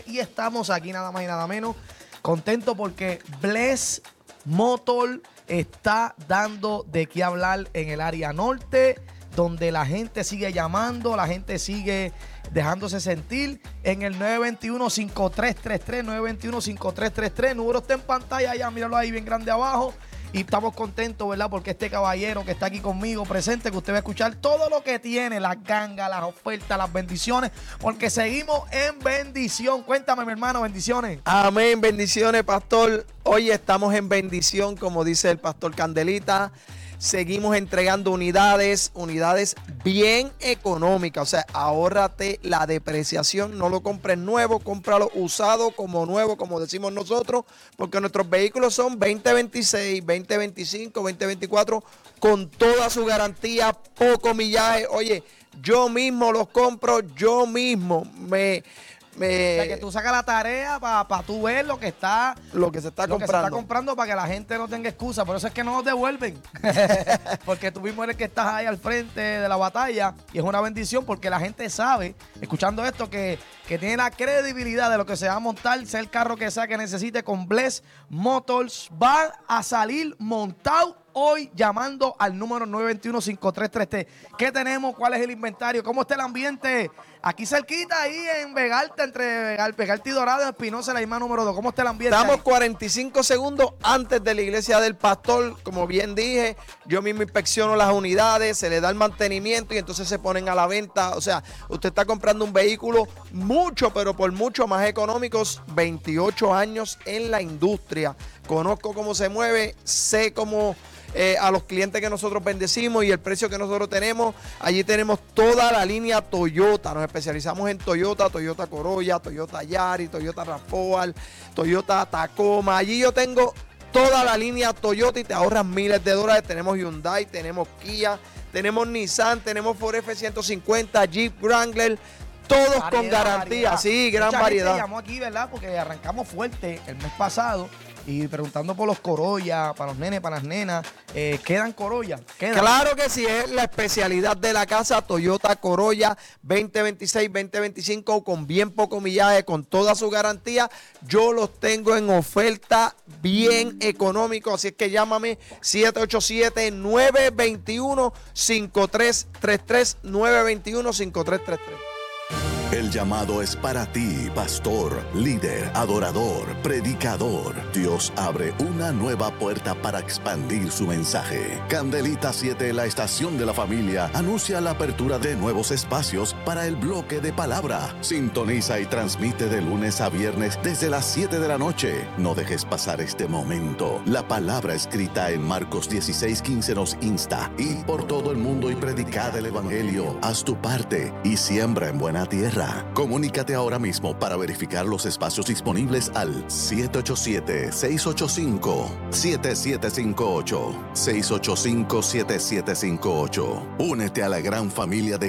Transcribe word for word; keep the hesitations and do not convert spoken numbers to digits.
y estamos aquí nada más y nada menos contentos porque Bless Motor está dando de qué hablar en el área norte, donde la gente sigue llamando, la gente sigue dejándose sentir en el nueve dos uno, cinco tres tres tres, nueve dos uno, cinco tres tres tres. El número está en pantalla ya, míralo ahí bien grande abajo. Y estamos contentos, ¿verdad? Porque este caballero que está aquí conmigo presente, que usted va a escuchar todo lo que tiene, las gangas, las ofertas, las bendiciones, porque seguimos en bendición. Cuéntame, mi hermano, bendiciones. Amén, bendiciones, pastor. Hoy estamos en bendición, como dice el pastor Candelita. Seguimos entregando unidades, unidades bien económicas. O sea, ahórrate la depreciación. No lo compres nuevo, cómpralo usado como nuevo, como decimos nosotros. Porque nuestros vehículos son veinte veintiséis, veinte veinticinco, veinte veinticuatro con toda su garantía, poco millaje. Oye, yo mismo los compro, yo mismo me... Me, o sea, que tú sacas la tarea para pa tú ver lo que está lo que se está lo comprando. Que se está comprando para que la gente no tenga excusa. Por eso es que no nos devuelven. Porque tú mismo eres que estás ahí al frente de la batalla y es una bendición porque la gente sabe, escuchando esto, que, que tiene la credibilidad de lo que se va a montar, sea el carro que sea que necesite con Bless Motors. Va a salir montado hoy llamando al número nueve dos uno, cinco tres tres tres. ¿Qué tenemos? ¿Cuál es el inventario? ¿Cómo está el ambiente? Aquí cerquita, ahí en Vegalta, entre Vegalta y Dorado, Espinosa, la misma número dos. ¿Cómo está el ambiente? Estamos ahí? cuarenta y cinco segundos antes de la iglesia del pastor. Como bien dije, yo mismo inspecciono las unidades, se le da el mantenimiento y entonces se ponen a la venta. O sea, usted está comprando un vehículo mucho, pero por mucho más económicos. veintiocho años en la industria. Conozco cómo se mueve, sé cómo... Eh, a los clientes que nosotros bendecimos y el precio que nosotros tenemos. Allí tenemos toda la línea Toyota. Nos especializamos en Toyota, Toyota Corolla, Toyota Yaris, Toyota RAV cuatro, Toyota Tacoma. Allí yo tengo toda la línea Toyota y te ahorras miles de dólares. Tenemos Hyundai, tenemos Kia, tenemos Nissan, tenemos Ford F ciento cincuenta, Jeep Wrangler. Todos variedad, con garantía, variedad. Sí, gran Mucha variedad. Gente llamó aquí, ¿verdad? Porque arrancamos fuerte el mes pasado. Y preguntando por los Corolla, para los nenes, para las nenas, eh, ¿quedan Corolla? ¿Quedan? Claro que sí, es la especialidad de la casa. Toyota Corolla veinte veintiséis, veinte veinticinco con bien poco millaje, con toda su garantía. Yo los tengo en oferta bien económico, así es que llámame siete ocho siete, nueve dos uno, cinco tres tres tres, nueve dos uno, cinco tres tres tres. El llamado es para ti, pastor, líder, adorador, predicador. Dios abre una nueva puerta para expandir su mensaje. Candelita siete, la estación de la familia, anuncia la apertura de nuevos espacios para el bloque de palabra. Sintoniza y transmite de lunes a viernes desde las siete de la noche. No dejes pasar este momento. La palabra escrita en Marcos dieciséis quince nos insta: id por todo el mundo y predicad el evangelio. Haz tu parte y siembra en buena tierra. Comunícate ahora mismo para verificar los espacios disponibles al siete ocho siete, seis ocho cinco, siete siete cinco ocho, seis ocho cinco, siete siete cinco ocho. Únete a la gran familia de